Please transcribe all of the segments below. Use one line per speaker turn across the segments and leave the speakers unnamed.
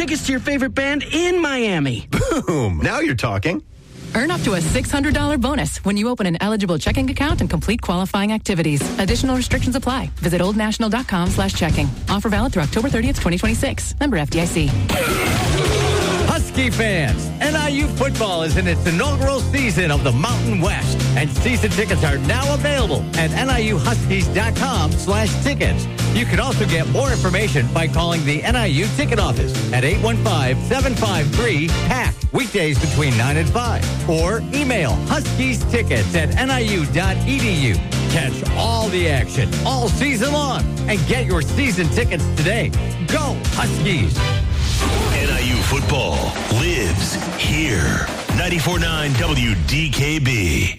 tickets to your favorite band in Miami.
Boom. Now you're talking.
Earn up to a $600 bonus when you open an eligible checking account and complete qualifying activities. Additional restrictions apply. Visit oldnational.com/checking. Offer valid through October 30th, 2026. Member FDIC.
Husky fans, NIU football is in its inaugural season of the Mountain West, and season tickets are now available at NIUHuskies.com/tickets. You can also get more information by calling the NIU ticket office at 815-753-PACK, weekdays between 9 and 5, or email huskiestickets@niu.edu. Catch all the action all season long and get your season tickets today. Go Huskies!
NIU football lives here. 94.9 WDKB.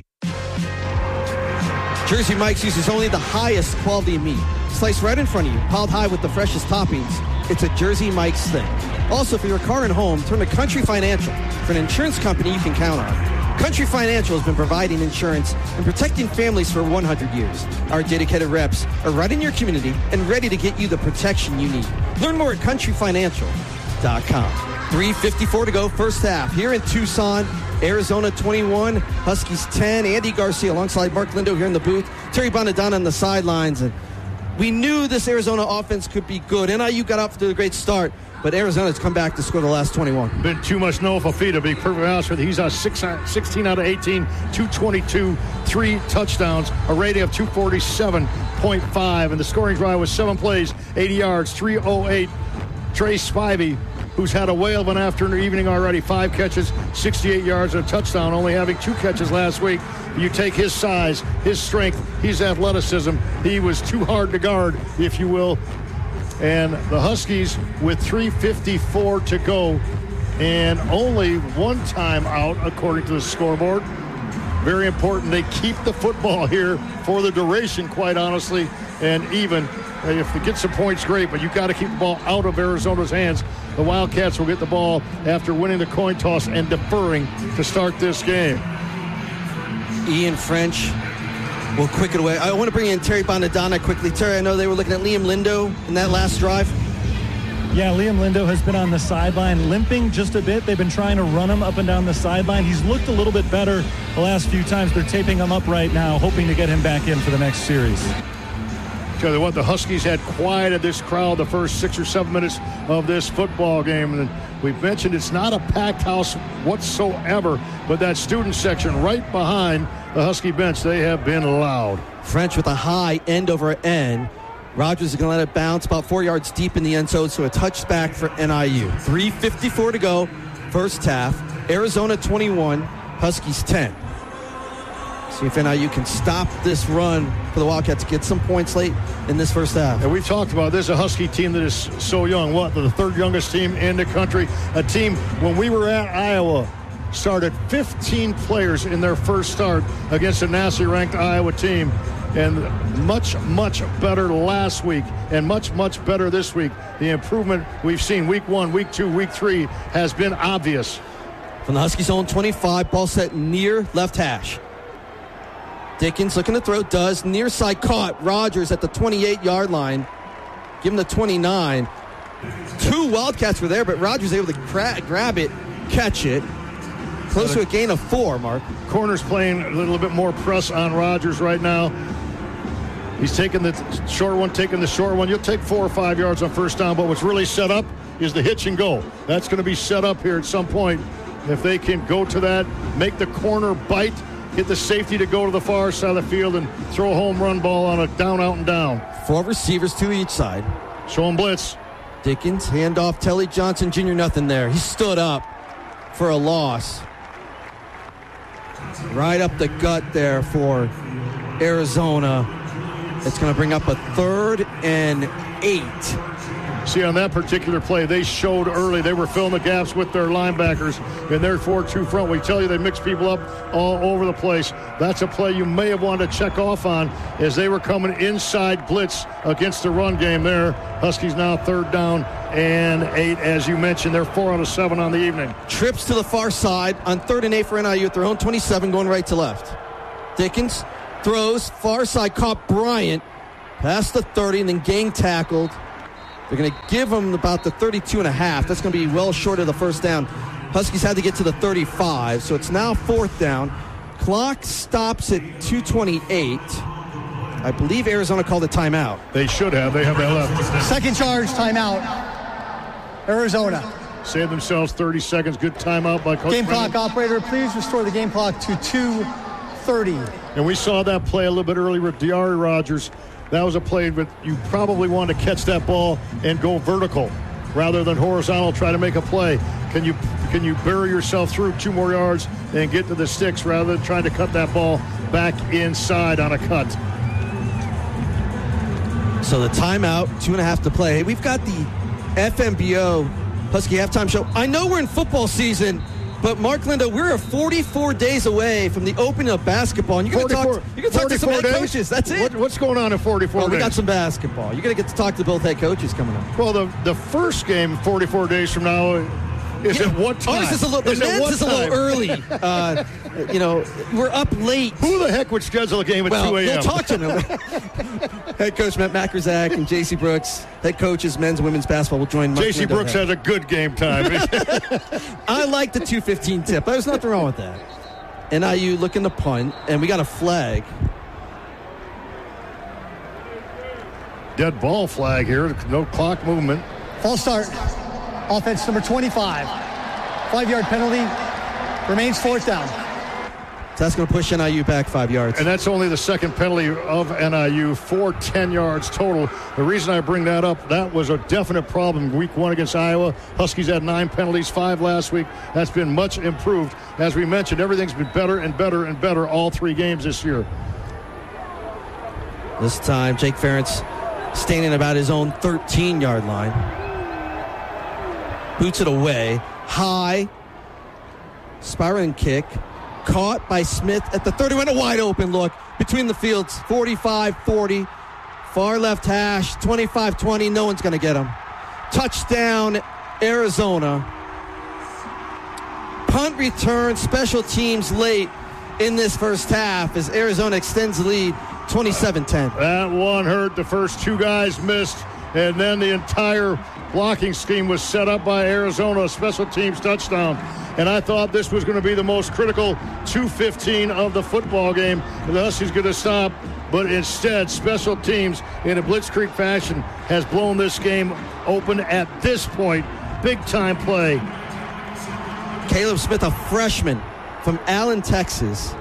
Jersey Mike's uses only the highest quality meat. Sliced right in front of you, piled high with the freshest toppings. It's a Jersey Mike's thing. Also, for your car and home, turn to Country Financial for an insurance company you can count on. Country Financial has been providing insurance and protecting families for 100 years. Our dedicated reps are right in your community and ready to get you the protection you need. Learn more at countryfinancial.com. 3:54 to go, first half. Here in Tucson, Arizona 21, Huskies 10. Andy Garcia alongside Mark Lindo here in the booth. Terry Bonadonna on the sidelines. And we knew this Arizona offense could be good. NIU got off to a great start, but Arizona's come back to score the last 21.
Been too much Noah Fafita, to be perfectly honest with you. He's on 16 out of 18, 222, 3 touchdowns, a rating of 247.5, and the scoring drive was 7 plays, 80 yards, 308. Trey Spivey, who's had a whale of an afternoon evening already, 5 catches, 68 yards, and a touchdown, only having 2 catches last week. You take his size, his strength, his athleticism. He was too hard to guard, if you will. And the Huskies, with 3:54 to go and only 1 timeout, according to the scoreboard. Very important. They keep the football here for the duration, quite honestly. And even if they get some points, great, but you've got to keep the ball out of Arizona's hands. The Wildcats will get the ball after winning the coin toss and deferring to start this game.
Ian French will quick it away. I want to bring in Terry Bonadonna quickly. Terry, I know they were looking at Liam Lindo in that last drive.
Yeah, Liam Lindo has been on the sideline limping just a bit. They've been trying to run him up and down the sideline. He's looked a little bit better the last few times. They're taping him up right now, hoping to get him back in for the next series.
Tell you what, the Huskies had quieted this crowd the first 6 or 7 minutes of this football game. And we've mentioned it's not a packed house whatsoever, but that student section right behind the Husky bench, they have been loud.
French with a high end over end. Rogers is going to let it bounce about 4 yards deep in the end zone, so a touchback for NIU. 3:54 to go, first half. Arizona 21, Huskies 10. See if NIU can stop this run for the Wildcats to get some points late in this first half.
And we've talked about this, a Husky team that is so young. What, the 3rd youngest team in the country? A team, when we were at Iowa, started 15 players in their first start against a nationally ranked Iowa team. And much, much better last week and much, much better this week. The improvement we've seen week 1, week 2, week 3 has been obvious.
From the Huskies' own 25, ball set near left hash. Dickens looking to throw, does. Near side caught. Rogers at the 28-yard line. Give him the 29. 2 Wildcats were there, but Rogers able to grab it, catch it. Close to a gain of 4, Mark.
Corner's playing a little bit more press on Rogers right now. He's taking the short one. You'll take 4 or 5 yards on first down, but what's really set up is the hitch and go. That's going to be set up here at some point. If they can go to that, make the corner bite, get the safety to go to the far side of the field and throw a home run ball on a down, out, and down.
4 receivers, 2 each side.
Show him blitz.
Dickens, handoff, Telly Johnson Jr., nothing there. He stood up for a loss. Right up the gut there for Arizona. It's going to bring up a 3rd and 8.
See, on that particular play, they showed early they were filling the gaps with their linebackers in their 4-2 front. We tell you they mix people up all over the place. That's a play you may have wanted to check off on as they were coming inside blitz against the run game there. Huskies now 3rd down and 8. As you mentioned, they're 4 out of 7 on the evening.
Trips to the far side on 3rd and 8 for NIU at their own 27, going right to left. Dickens throws, far side, caught Bryant, past the 30, and then gang tackled They're going to give them about the 32.5. That's going to be well short of the first down. Huskies had to get to the 35, so it's now 4th down. Clock stops at 2:28. I believe Arizona called a timeout.
They should have. They have that left.
Second charge, timeout. Arizona.
Save themselves 30 seconds. Good timeout by Coach
Game
Brennan.
clock operator, please restore the game clock to 2:30.
And we saw that play a little bit earlier with Diari Rogers. That was a play that you probably want to catch that ball and go vertical rather than horizontal, try to make a play. Can you bury yourself through 2 more yards and get to the sticks rather than trying to cut that ball back inside on a cut?
So the timeout, 2.5 to play. We've got the FMBO Husky halftime show. I know we're in football season, but Mark Lindo, we're 44 days away from the opening of basketball. And you're going to talk to some head coaches. That's it.
What's going on in 44 days?
We got some basketball. You're going to get to talk to both head coaches coming up.
Well, the first game 44 days from now is at what time?
Ours is a little early. We're up late.
Who the heck would schedule a game at 2 a.m.?
We'll talk to them. Head coach Matt Macrazak and J.C. Brooks. Head coaches, men's and women's basketball, will join.
J.C. Brooks has a good game time.
I like the 2:15 tip. There's nothing wrong with that. NIU looking to punt, and we got a flag.
Dead ball flag here. No clock movement.
False start. Offense number 25. 5-yard penalty. Remains 4th down.
So that's going to push NIU back 5 yards.
And that's only the second penalty of NIU for 10 yards total. The reason I bring that up, that was a definite problem week 1 against Iowa. Huskies had 9 penalties, 5 last week. That's been much improved. As we mentioned, everything's been better and better and better all 3 games this year.
This time, Jake Ferentz standing about his own 13-yard line. Boots it away. High. Spiraling kick. Caught by Smith at the 30. Went a wide open look between the fields. 45-40. Far left hash. 25-20. No one's going to get him. Touchdown, Arizona. Punt return. Special teams late in this first half as Arizona extends the lead 27-10.
That one hurt. The first 2 guys missed. And then the entire blocking scheme was set up by Arizona, special teams touchdown. And I thought this was going to be the most critical 2:15 of the football game. The Huskies going to stop, but instead, special teams in a blitzkrieg fashion has blown this game open at this point. Big-time play.
Caleb Smith, a freshman from Allen, Texas.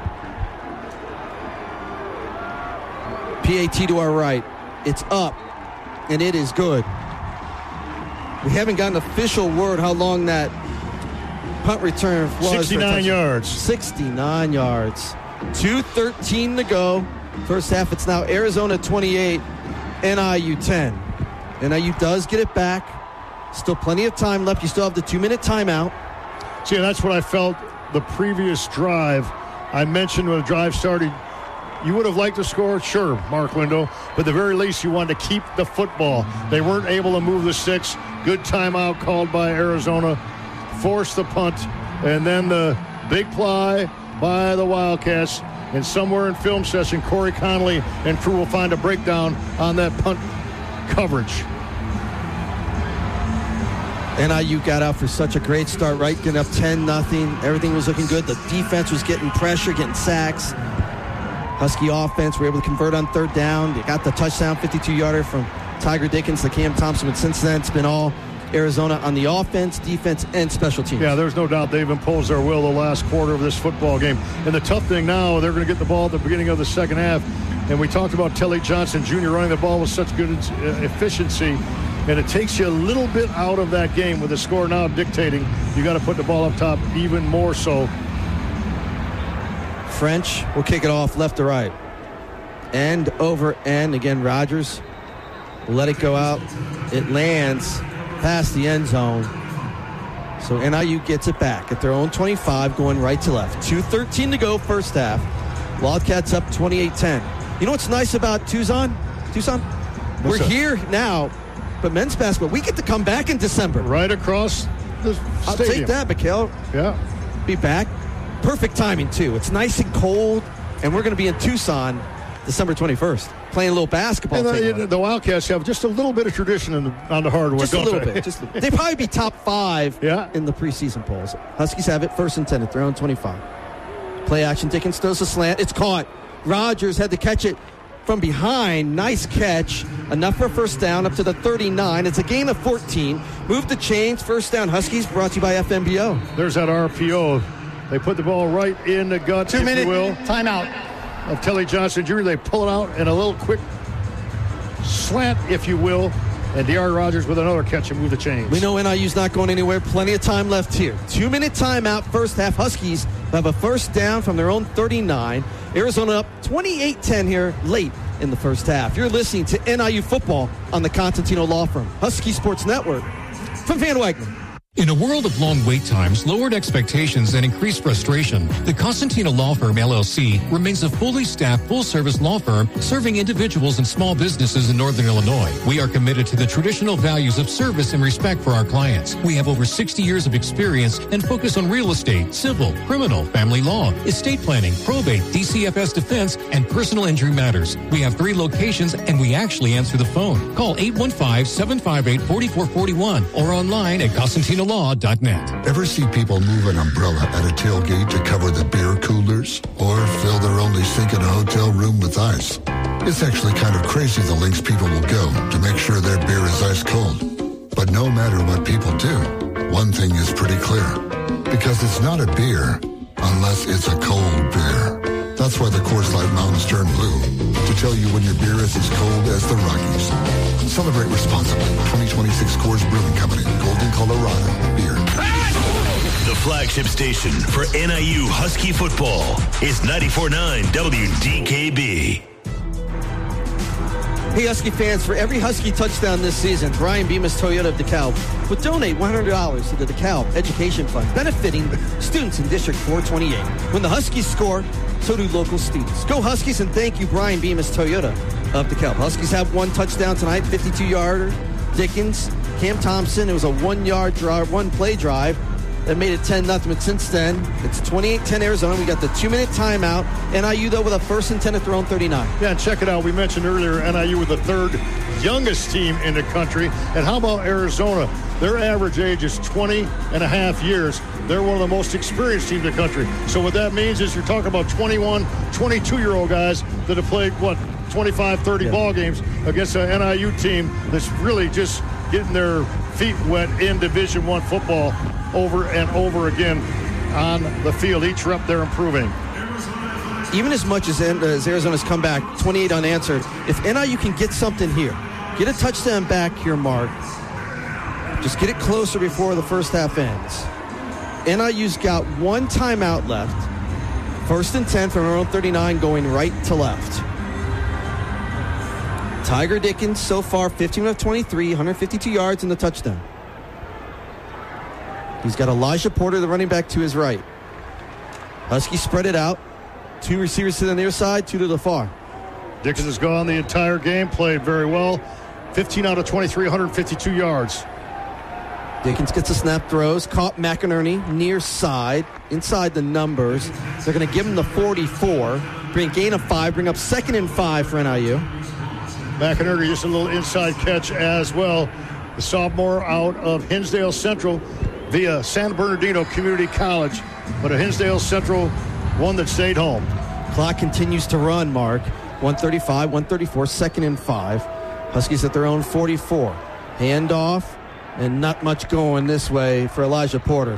PAT to our right. It's up. And it is good. We haven't gotten official word how long that punt return was.
69 yards.
69 yards. 2:13 to go. First half, it's now Arizona 28, NIU 10. NIU does get it back. Still plenty of time left. You still have the 2-minute timeout.
See, that's what I felt the previous drive. I mentioned when the drive started, you would have liked to score, sure, Mark Lindo, but at the very least you wanted to keep the football. They weren't able to move the sticks. Good timeout called by Arizona. Forced the punt, and then the big play by the Wildcats. And somewhere in film session, Corey Connolly and crew will find a breakdown on that punt coverage.
NIU got out for such a great start, right? Getting up 10-0. Everything was looking good. The defense was getting pressure, getting sacks. Husky offense were able to convert on 3rd down. They got the touchdown, 52-yarder from Tiger Dickens to Cam Thompson. But since then, it's been all Arizona on the offense, defense, and special teams.
Yeah, there's no doubt they've imposed their will the last quarter of this football game. And the tough thing now, they're going to get the ball at the beginning of the second half. And we talked about Telly Johnson Jr. running the ball with such good efficiency. And it takes you a little bit out of that game with the score now dictating. You got to put the ball up top even more so.
French will kick it off left to right. End over end. Again, Rogers will let it go out. It lands past the end zone. So NIU gets it back at their own 25, going right to left. 2:13 to go, first half. Wildcats up 28-10. You know what's nice about Tucson? We're here now, but men's basketball, we get to come back in December.
Right across the stadium.
I'll take that, Mikhail.
Yeah.
Be back. Perfect timing, too. It's nice and cold, and we're going to be in Tucson December 21st, playing a little basketball.
And the Wildcats have just a little bit of tradition on the hardwood.
Just a little bit. They'd probably be top 5 in the preseason polls. Huskies have it first and 10 at their own 25. Play action. Dickens throws a slant. It's caught. Rogers had to catch it from behind. Nice catch. Enough for a first down up to the 39. It's a gain of 14. Move the chains. First down Huskies, brought to you by FMBO.
There's that RPO. They put the ball right in the gut,
2 minute timeout
of Kelly Johnson Jr. They pull it out and a little quick slant, if you will. And D.R. Rogers with another catch and move the chains.
We know NIU's not going anywhere. Plenty of time left here. 2-minute timeout. First half. Huskies have a first down from their own 39. Arizona up 28-10 here late in the first half. You're listening to NIU Football on the Constantino Law Firm. Husky Sports Network from Van Wagner.
In a world of long wait times, lowered expectations, and increased frustration, the Constantino Law Firm, LLC, remains a fully staffed, full-service law firm serving individuals and small businesses in Northern Illinois. We are committed to the traditional values of service and respect for our clients. We have over 60 years of experience and focus on real estate, civil, criminal, family law, estate planning, probate, DCFS defense, and personal injury matters. We have 3 locations, and we actually answer the phone. Call 815-758-4441 or online at ConstantinoLaw.net.
Ever see people move an umbrella at a tailgate to cover the beer coolers? Or fill their only sink in a hotel room with ice? It's actually kind of crazy the lengths people will go to make sure their beer is ice cold. But no matter what people do, one thing is pretty clear. Because it's not a beer unless it's a cold beer. That's why the Coors Light Mountains turn blue. To tell you when your beer is as cold as the Rockies. Celebrate responsibly. 2026 Coors Brewing Company, Golden, Colorado. Beer.
The flagship station for NIU Husky football is 94.9 WDKB.
Hey, Husky fans, for every Husky touchdown this season, Brian Bemis Toyota of DeKalb will donate $100 to the DeKalb Education Fund, benefiting students in District 428. When the Huskies score, so do local students. Go Huskies, and thank you, Brian Bemis Toyota of DeKalb. Huskies have 1 touchdown tonight, 52-yarder. Dickens, Cam Thompson. It was a 1-yard drive, 1-play drive that made it 10-0. And since then, it's 28-10 Arizona. We got the 2-minute timeout. NIU, though, with a first and 10 at their own 39.
Yeah, check it out. We mentioned earlier NIU with the 3rd youngest team in the country. And how about Arizona? Their average age is 20 and a half years. They're one of the most experienced teams in the country. So what that means is you're talking about 21, 22-year-old guys that have played, 25, 30 ball games against an NIU team that's really just getting their feet wet in Division I football over and over again on the field. Each rep they're improving.
Even as much as Arizona's come back 28 unanswered, if NIU can get something here, get a touchdown back here, Mark, just get it closer before the first half ends. NIU's got 1 timeout left. First and 10 from our own 39 going right to left. Tiger Dickens so far 15 of 23, 152 yards and the touchdown. He's got Elijah Porter, the running back, to his right. Huskies spread it out. 2 receivers to the near side, 2 to the far.
Dickens has gone the entire game, played very well. 15 out of 23, 152 yards.
Dickens gets a snap, throws, caught McInerney near side, inside the numbers. They're going to give him the 44. Bring gain of 5, bring up 2nd and 5 for NIU.
McInerney just a little inside catch as well. The sophomore out of Hinsdale Central via San Bernardino Community College. But a Hinsdale Central one that stayed home.
Clock continues to run, Mark. 135, 134, 2nd and 5. Huskies at their own 44. Handoff, and not much going this way for Elijah Porter.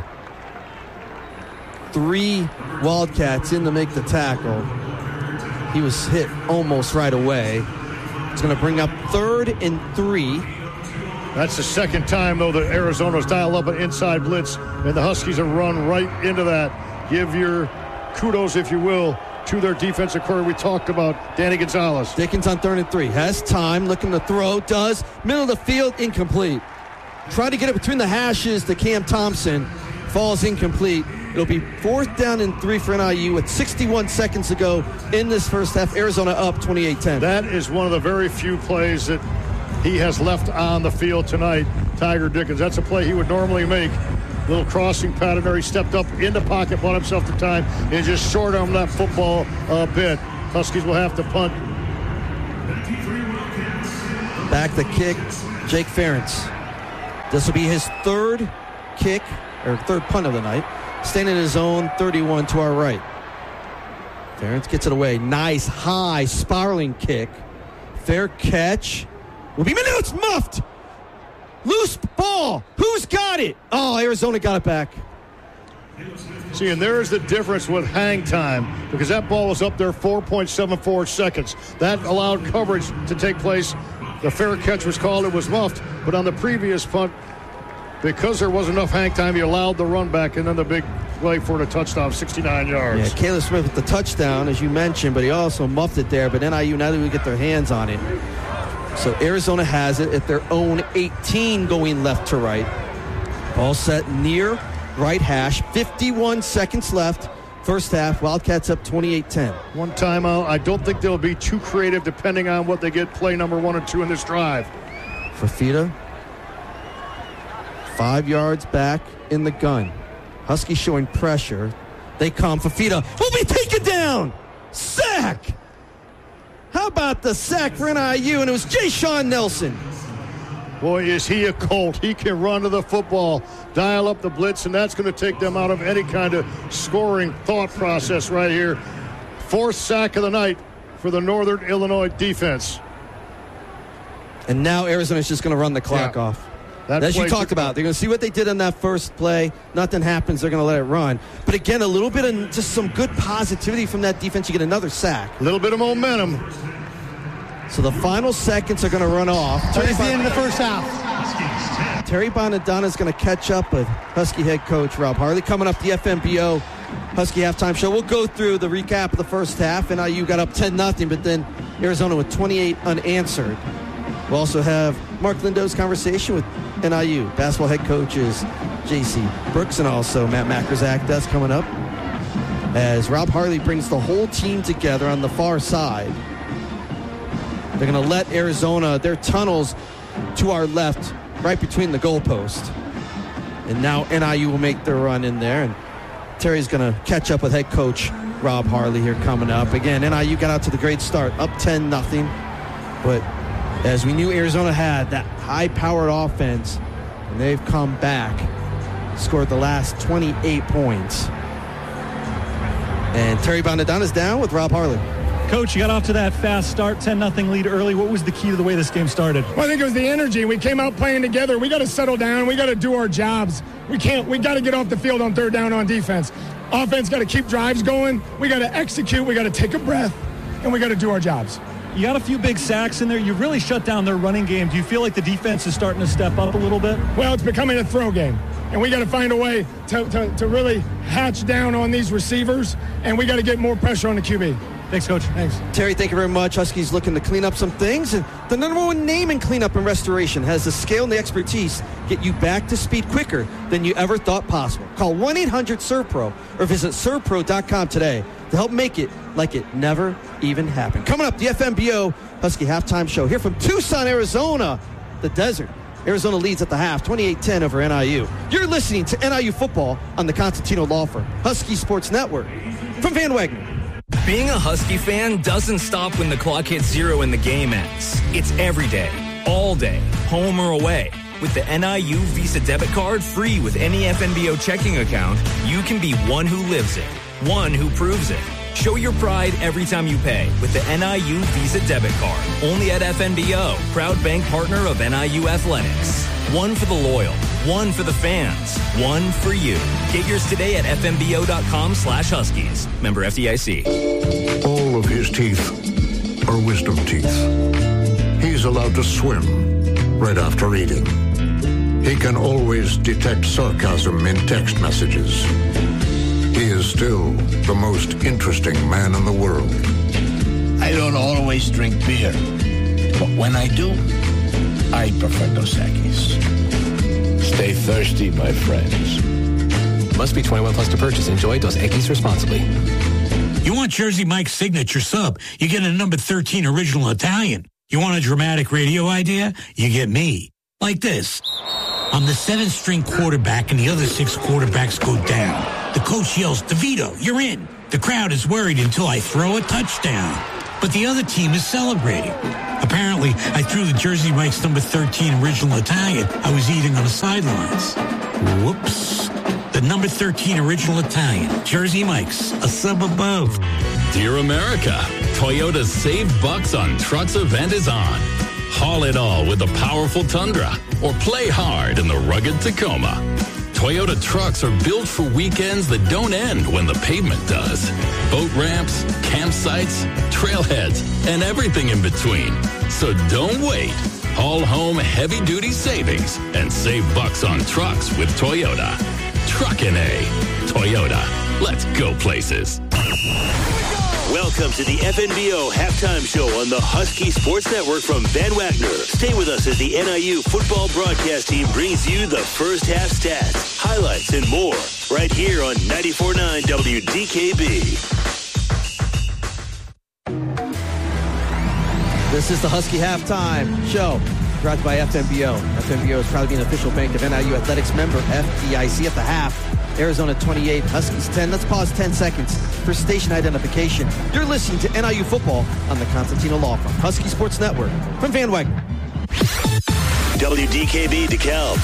3 Wildcats in to make the tackle. He was hit almost right away. It's going to bring up 3rd and 3.
That's the second time, though, that Arizona's dialed up an inside blitz, and the Huskies have run right into that. Give your kudos, if you will, to their defensive coordinator we talked about, Danny Gonzalez.
Dickens on 3rd and 3. Has time, looking to throw, does. Middle of the field, incomplete. Trying to get it between the hashes to Cam Thompson. Falls incomplete. It'll be 4th down and 3 for NIU with 61 seconds to go in this first half. Arizona up 28-10.
That is one of the very few plays that he has left on the field tonight, Tiger Dickens. That's a play he would normally make. Little crossing pattern there. He stepped up in the pocket, bought himself the time, and just short-armed that football a bit. Huskies will have to punt
Back the kick, Jake Ferentz. This will be his third kick, or third punt of the night. Standing in his own 31 to our right. Ferentz gets it away. Nice, high, spiraling kick. Fair catch. Will be It's muffed. Loose ball. Who's got it? Oh, Arizona got it back.
See, and there's the difference with hang time, because that ball was up there 4.74 seconds. That allowed coverage to take place. The fair catch was called. It was muffed. But on the previous punt, because there wasn't enough hang time, he allowed the run back, and then the big play for the touchdown, 69 yards.
Yeah, Caleb Smith with the touchdown, as you mentioned, but he also muffed it there. But NIU, now that we get their hands on it. So Arizona has it at their own 18 going left to right. Ball set near right hash. 51 seconds left. First half, Wildcats up 28-10.
One timeout. I don't think they'll be too creative depending on what they get play number 1 and 2 in this drive.
Fafita, 5 yards back in the gun. Huskies showing pressure. They come. Fafita will be taken down. Sack. How about the sack for NIU? And it was Jay Sean Nelson.
Boy, is he a Colt. He can run to the football, dial up the blitz, and that's going to take them out of any kind of scoring thought process right here. Fourth sack of the night for the Northern Illinois defense.
And now Arizona's just going to run the clock off. As you talked about, they're going to see what they did on that first play. Nothing happens. They're going to let it run. But again, a little bit of just some good positivity from that defense. You get another sack.
A little bit of momentum.
So the final seconds are going to run off.
Towards the end of the first half.
Terry Bonadonna is going to catch up with Husky head coach Rob Harley. Coming up, the FNBO Husky halftime show. We'll go through the recap of the first half. NIU got up 10-0, but then Arizona with 28 unanswered. We'll also have Mark Lindo's conversation with NIU basketball head coaches J.C. Brooks and also Matt Mackerzak. That's coming up as Rob Harley brings the whole team together on the far side. They're going to let Arizona, their tunnels to our left, right between the goalpost. And now NIU will make their run in there. And Terry's going to catch up with head coach Rob Harley here coming up. Again, NIU got out to the great start, up 10-0. But as we knew Arizona had that high-powered offense, and they've come back, scored the last 28 points. And Terry Bonadonna's down with Rob Harley.
Coach, you got off to that fast start, 10-0 lead early. What was the key to the way this game started?
Well, I think it was the energy. We came out playing together. We got to settle down. We got to do our jobs. We got to get off the field on third down on defense. Offense got to keep drives going. We got to execute. We got to take a breath, and we got to do our jobs.
You got a few big sacks in there. You really shut down their running game. Do you feel like the defense is starting to step up a little bit?
Well, it's becoming a throw game, and we got to find a way to really hatch down on these receivers, and we got to get more pressure on the QB.
Thanks, Coach.
Thanks.
Terry, thank you very much. Huskies looking to clean up some things. And the number one name in cleanup and restoration has the scale and the expertise get you back to speed quicker than you ever thought possible. Call 1-800-SERVPRO or visit servpro.com today to help make it like it never even happened. Coming up, the FNBO Husky halftime show here from Tucson, Arizona, the desert. Arizona leads at the half, 28-10 over NIU. You're listening to NIU football on the Constantino Law Firm, Husky Sports Network. From Van Wagner.
Being a Husky fan doesn't stop when the clock hits 0 and the game ends. It's every day, all day, home or away. With the NIU Visa debit card free with any FNBO checking account, you can be one who lives it, one who proves it. Show your pride every time you pay with the NIU Visa debit card. Only at FNBO, proud bank partner of NIU Athletics. One for the loyal, one for the fans, one for you. Get yours today at FNBO.com/Huskies. Member FDIC.
All of his teeth are wisdom teeth. He's allowed to swim right after eating. He can always detect sarcasm in text messages. He is still the most interesting man in the world.
I don't always drink beer, but when I do, I prefer Dos Equis. Stay thirsty, my friends.
Must be 21 plus to purchase. Enjoy Dos Equis responsibly.
You want Jersey Mike's signature sub? You get a number 13 original Italian. You want a dramatic radio idea? You get me. Like this. I'm the 7th string quarterback and the other 6 quarterbacks go down. The coach yells, DeVito, you're in. The crowd is worried until I throw a touchdown. but the other team is celebrating. Apparently, I threw the Jersey Mike's number 13 original Italian I was eating on the sidelines. Whoops. The number 13 original Italian, Jersey Mike's, a sub above.
Dear America, Toyota's Save Bucks on Trucks event is on. Haul it all with the powerful Tundra or play hard in the rugged Tacoma. Toyota trucks are built for weekends that don't end when the pavement does. Boat ramps, campsites, trailheads, and everything in between. So don't wait. Haul home heavy-duty savings and save bucks on trucks with Toyota. Truckin' A. Toyota. Let's go places.
Welcome to the FNBO Halftime Show on the Husky Sports Network from Van Wagner. Stay with us as the NIU football broadcast team brings you the first half stats, highlights, and more right here on 94.9 WDKB.
This is the Husky Halftime Show, brought to you by FNBO. FNBO is proud to be an official bank of NIU Athletics member, FDIC. At the half, Arizona 28, Huskies 10. Let's pause 10 seconds for station identification. You're listening to NIU football on the Constantino Law Firm, Husky Sports Network from Van Wagner.
WDKB DeKalb.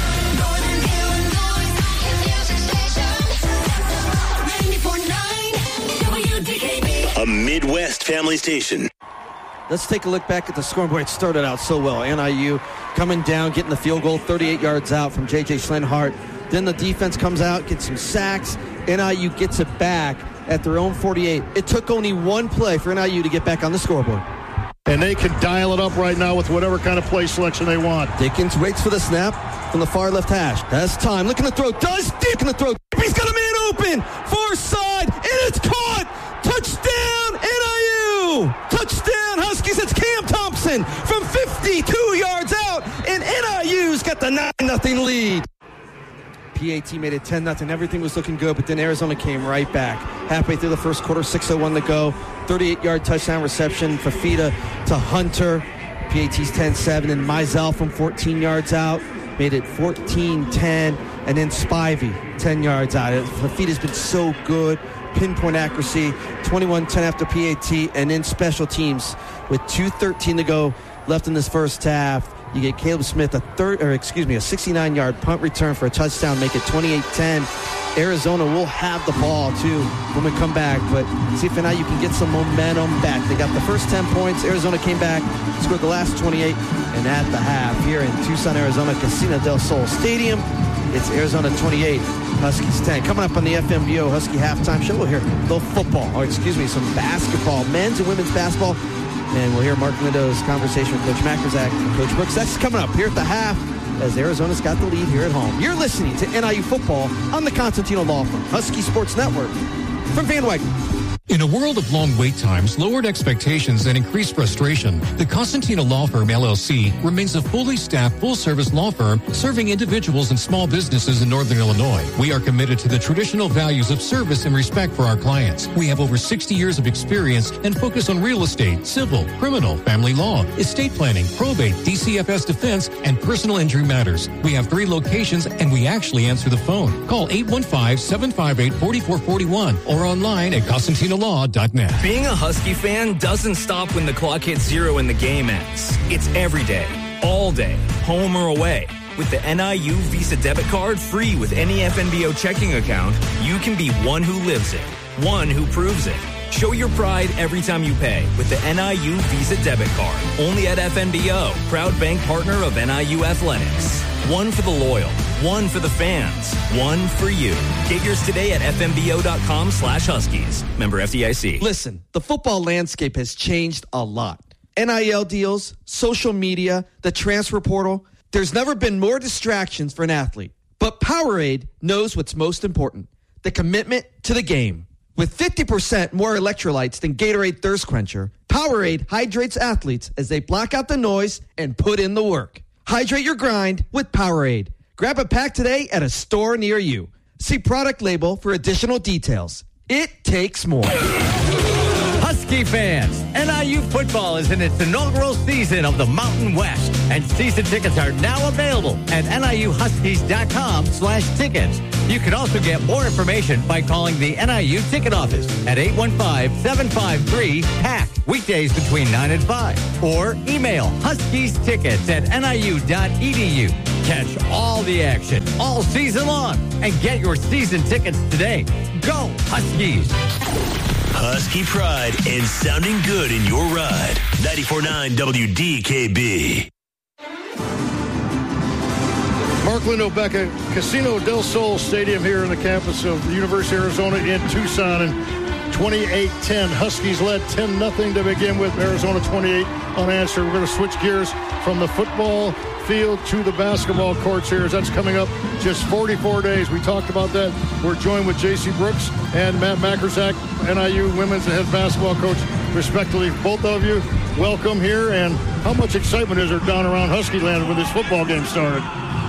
A Midwest family station.
Let's take a look back at the scoring. Boy, it started out so well. NIU coming down, getting the field goal, 38 yards out from J.J. Schlenhart. Then the defense comes out, gets some sacks. NIU gets it back at their own 48. It took only one play for NIU to get back on the scoreboard.
And they can dial it up right now with whatever kind of play selection they want.
Dickens waits for the snap from the far left hash. Has time, looking to throw. Does Dick in the throw. He's got a man open. Far side, and it's caught. Touchdown, NIU. Touchdown, Huskies. It's Cam Thompson from 52 yards out, and NIU's got the 9-0 lead. PAT made it 10-0. Everything was looking good, but then Arizona came right back. Halfway through the first quarter, 6:01 to go. 38-yard touchdown reception, Fafita to Hunter. PAT's 10-7, and Mizell from 14 yards out made it 14-10, and then Spivey 10 yards out. Fafita's been so good. Pinpoint accuracy, 21-10 after PAT, and then special teams with 2:13 to go left in this first half. You get Caleb Smith a 69-yard punt return for a touchdown, make it 28-10. Arizona will have the ball, too, when we come back. But see if now you can get some momentum back. They got the first 10 points. Arizona came back, scored the last 28. And at the half here in Tucson, Arizona, Casino del Sol Stadium, it's Arizona 28, Huskies 10. Coming up on the FNBO Husky Halftime Show, we'll hear some basketball, men's and women's basketball. And we'll hear Mark Lindo's conversation with Coach Mackersack and Coach Brooks. That's coming up here at the half as Arizona's got the lead here at home. You're listening to NIU football on the Constantino Law Firm, Husky Sports Network from Van Wagner.
In a world of long wait times, lowered expectations, and increased frustration, the Constantino Law Firm, LLC, remains a fully staffed, full-service law firm serving individuals and small businesses in Northern Illinois. We are committed to the traditional values of service and respect for our clients. We have over 60 years of experience and focus on real estate, civil, criminal, family law, estate planning, probate, DCFS defense, and personal injury matters. We have 3 locations, and we actually answer the phone. Call 815-758-4441 or online at ConstantinoLaw.net.
Being a Husky fan doesn't stop when the clock hits 0 and the game ends. It's every day, all day, home or away. With the NIU Visa debit card free with any FNBO checking account, you can be one who lives it, one who proves it. Show your pride every time you pay with the NIU Visa debit card. Only at FNBO, proud bank partner of NIU Athletics. One for the loyal, one for the fans, one for you. Get yours today at FNBO.com/Huskies. Member FDIC.
Listen, the football landscape has changed a lot. NIL deals, social media, the transfer portal. There's never been more distractions for an athlete. But Powerade knows what's most important, the commitment to the game. With 50% more electrolytes than Gatorade Thirst Quencher, Powerade hydrates athletes as they block out the noise and put in the work. Hydrate your grind with Powerade. Grab a pack today at a store near you. See product label for additional details. It takes more.
Husky Husky fans, NIU football is in its inaugural season of the Mountain West, and season tickets are now available at NIUHuskies.com/tickets. You can also get more information by calling the NIU ticket office at 815-753-PACK, weekdays between 9 and 5, or email huskiestickets@niu.edu. Catch all the action all season long and get your season tickets today. Go Huskies!
Husky pride and sounding good in your ride. 94.9 WDKB.
Mark Lindo back at Casino del Sol Stadium here in the campus of the University of Arizona in Tucson. And 28-10. Huskies led 10-0 to begin with. Arizona 28 unanswered. We're going to switch gears from the football field to the basketball courts here. That's coming up just 44 days. We talked about that. We're joined with J.C. Brooks and Matt Makerzak, NIU women's and head basketball coach, respectively. Both of you, welcome here. And how much excitement is there down around Husky land when this football game started?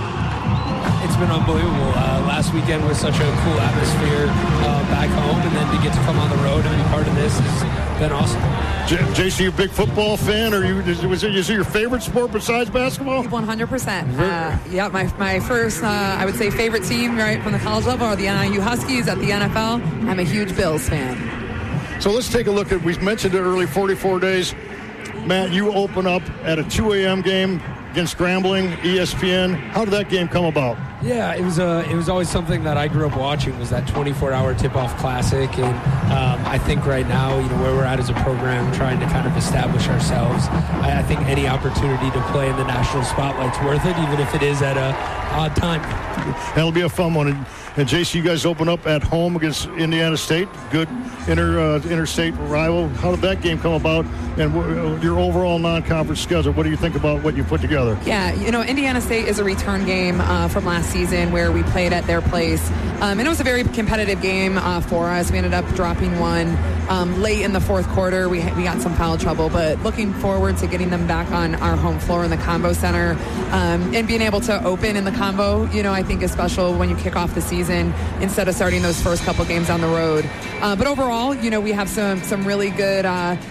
It's been unbelievable. Last weekend was such a cool atmosphere back home, and then to get to come on the road and be part of this has been awesome.
JC, you a big football fan? Or is it your favorite sport besides basketball?
100%. Yeah, my first, I would say, favorite team right from the college level are the NIU Huskies. At the NFL, I'm a huge Bills fan.
So let's take a look at, we mentioned it early, 44 days. Matt, you open up at a 2 a.m. game against Grambling, ESPN. How did that game come about?
Yeah, it was always something that I grew up watching, was that 24-hour tip-off classic. And I think right now, where we're at as a program, trying to kind of establish ourselves, I think any opportunity to play in the national spotlight's worth it, even if it is at a odd time.
That'll be a fun one. And JC, you guys open up at home against Indiana State, good interstate rival. How did that game come about? And your overall non-conference schedule, what do you think about what you put together?
Yeah, Indiana State is a return game from last season where we played at their place. And it was a very competitive game for us. We ended up dropping one late in the fourth quarter. We got some foul trouble, but looking forward to getting them back on our home floor in the Combo Center and being able to open in the Combo, I think is special when you kick off the season instead of starting those first couple games on the road. But overall, we have some really good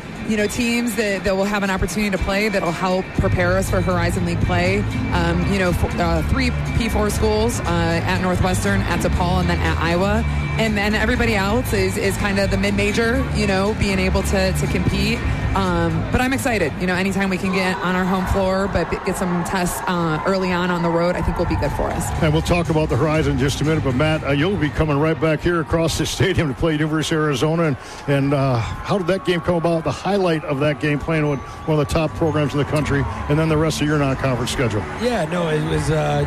teams that will have an opportunity to play that'll help prepare us for Horizon League play. 3 P4 schools at Northwestern, at DePaul, and then at Iowa. And then everybody else is kind of the mid-major, being able to compete. But I'm excited. Anytime we can get on our home floor, but get some tests early on the road, I think will be good for us.
And we'll talk about the Horizon in just a minute. But, Matt, you'll be coming right back here across the stadium to play University of Arizona. And how did that game come about? The highlight of that game, playing with one of the top programs in the country, and then the rest of your non-conference schedule.
Yeah, no, it was,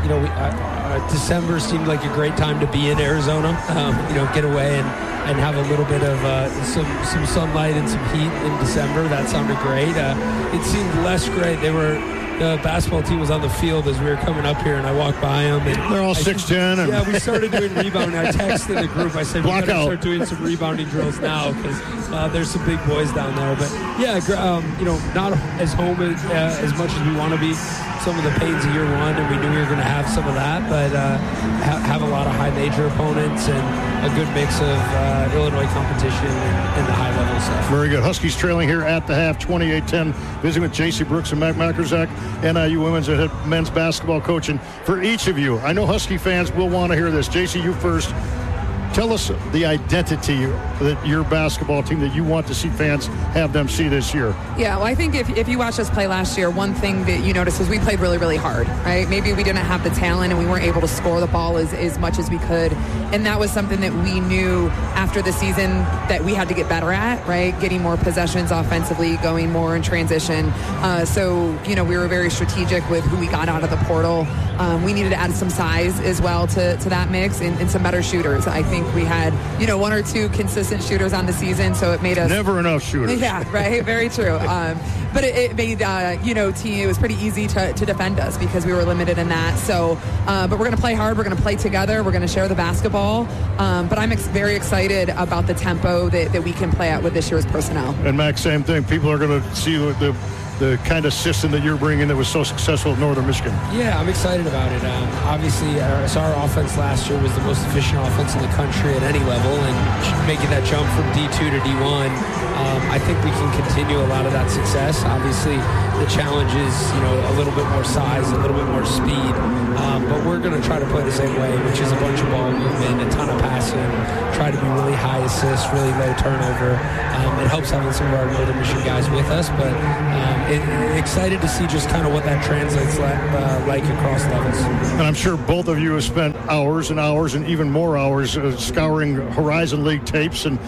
December seemed like a great time to be in Arizona, get away and have a little bit of some sunlight and some heat in December. That sounded great. It seemed less great. The basketball team was on the field as we were coming up here, and I walked by them. And
they're all 6'10".
Yeah, we started doing rebounding. I texted the group. I said, we got to start doing some rebounding drills now because there's some big boys down there. But, yeah, not as home as much as we want to be. Some of the pains of year one, and we knew we were going to have some of that, but have a lot of high major opponents and a good mix of Illinois competition and the high level stuff.
Very good. Huskies trailing here at the half, 28-10. Visiting with J.C. Brooks and Matt Makerzak, NIU women's and men's basketball coach. And for each of you, I know Husky fans will want to hear this. J.C., you first. Tell us the identity that your basketball team that you want to see fans have them see this year.
Yeah, well, I think if you watched us play last year, one thing that you noticed was we played really, really hard, right? Maybe we didn't have the talent and we weren't able to score the ball as much as we could. And that was something that we knew after the season that we had to get better at, right? Getting more possessions offensively, going more in transition. So we were very strategic with who we got out of the portal. We needed to add some size as well to that mix and some better shooters. I think we had, 1 or 2 consistent shooters on the season, so it made us...
Never enough shooters.
Yeah, right, very true. But it made, it was pretty easy to defend us because we were limited in that. So, but we're going to play hard. We're going to play together. We're going to share the basketball. But I'm very excited about the tempo that we can play at with this year's personnel.
And, Max, same thing. People are going to see the the kind of system that you're bringing that was so successful at Northern Michigan?
Yeah, I'm excited about it. Obviously, our offense last year was the most efficient offense in the country at any level, and making that jump from D2 to D1, I think we can continue a lot of that success. Obviously, the challenge is, a little bit more size, a little bit more speed, but we're going to try to play the same way, which is a bunch of ball movement, a ton of passing, try to be really high assist, really low turnover. It helps having some of our Northern Michigan guys with us, but excited to see just kind of what that translates like across levels.
And I'm sure both of you have spent hours and hours and even more hours scouring Horizon League tapes and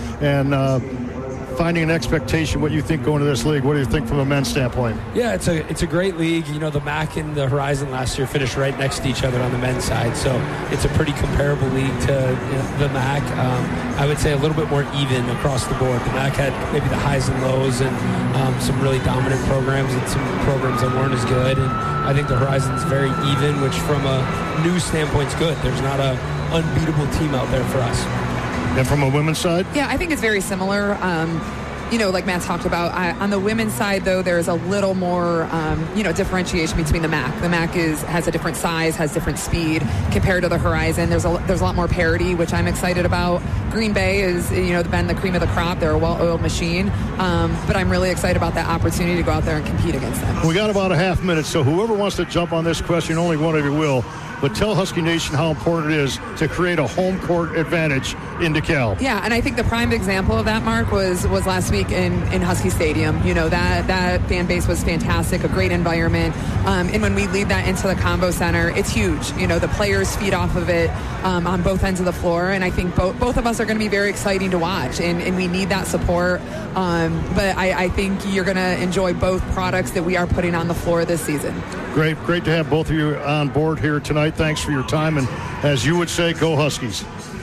finding an expectation, what you think going to this league. What do you think from a men's standpoint?
Yeah, it's a great league. The MAC and the Horizon last year finished right next to each other on the men's side, so it's a pretty comparable league to the MAC. I would say a little bit more even across the board. The MAC had maybe the highs and lows and some really dominant programs and some programs that weren't as good, and I think the Horizon's very even, which from a news standpoint is good. There's not a unbeatable team out there for us.
And from a women's side?
Yeah, I think it's very similar. Like Matt talked about, on the women's side, though, there's a little more, differentiation between the MAC. The MAC has a different size, has different speed compared to the Horizon. There's a lot more parity, which I'm excited about. Green Bay is, been the cream of the crop. They're a well-oiled machine. But I'm really excited about that opportunity to go out there and compete against them.
We got about a half minute, so whoever wants to jump on this question, only one of you will. But tell Husky Nation how important it is to create a home court advantage in DeKalb.
Yeah, and I think the prime example of that, Mark, was last week in Husky Stadium. That fan base was fantastic, a great environment. And when we lead that into the Combo Center, it's huge. The players feed off of it on both ends of the floor. And I think both of us are going to be very exciting to watch. And we need that support. But I think you're going to enjoy both products that we are putting on the floor this season.
Great to have both of you on board here tonight. Thanks for your time, and as you would say, go Huskies.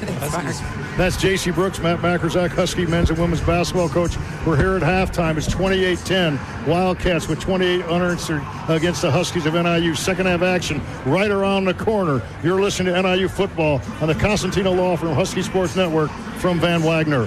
That's J.C. Brooks, Matt Macherzak, Husky men's and women's basketball coach. We're here at halftime. It's 28-10. Wildcats with 28 unanswered against the Huskies of NIU. Second half action right around the corner. You're listening to NIU football on the Costantino Law Firm Husky Sports Network from Van Wagner.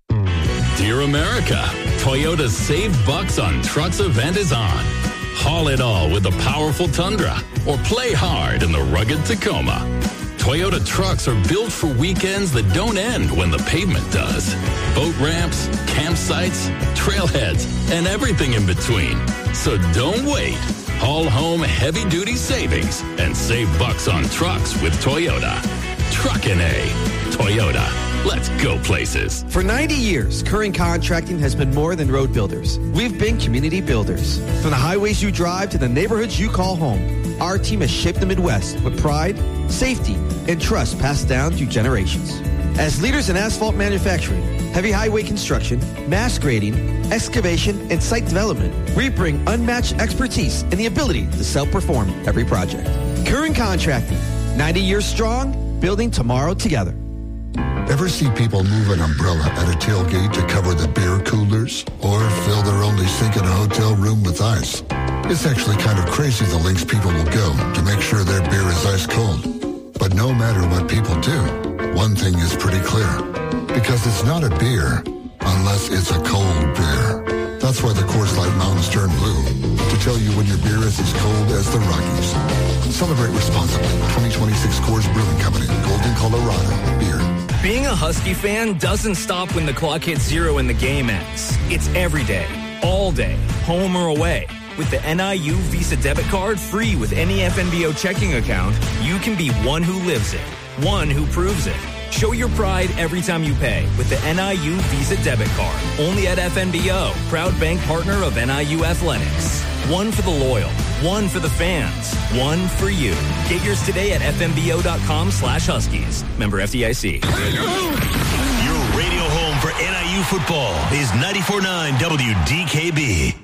Dear America, Toyota's Save Bucks on Trucks event is on. Haul it all with the powerful Tundra or play hard in the rugged Tacoma. Toyota trucks are built for weekends that don't end when the pavement does. Boat ramps, campsites, trailheads, and everything in between. So don't wait. Haul home heavy-duty savings and save bucks on trucks with Toyota. Truckin' A. Toyota. Let's go places.
For 90 years, Curran Contracting has been more than road builders. We've been community builders. From the highways you drive to the neighborhoods you call home, our team has shaped the Midwest with pride, safety, and trust passed down through generations. As leaders in asphalt manufacturing, heavy highway construction, mass grading, excavation, and site development, we bring unmatched expertise and the ability to self-perform every project. Curran Contracting, 90 years strong, building tomorrow together.
Ever see people move an umbrella at a tailgate to cover the beer coolers? Or fill their only sink in a hotel room with ice? It's actually kind of crazy the lengths people will go to make sure their beer is ice cold. But no matter what people do, one thing is pretty clear. Because it's not a beer unless it's a cold beer. That's why the Coors Light Mountains turn blue. To tell you when your beer is as cold as the Rockies. Celebrate responsibly. 2026 Coors Brewing Company. Golden, Colorado. Beer.
Being a Husky fan doesn't stop when the clock hits 0 and the game ends. It's every day, all day, home or away. With the NIU Visa debit card free with any FNBO checking account, you can be one who lives it, one who proves it. Show your pride every time you pay with the NIU Visa debit card. Only at FNBO, proud bank partner of NIU Athletics. One for the loyal, one for the fans, one for you. Get yours today at fnbo.com/Huskies. Member FDIC.
Your radio home for NIU football is 94.9 WDKB.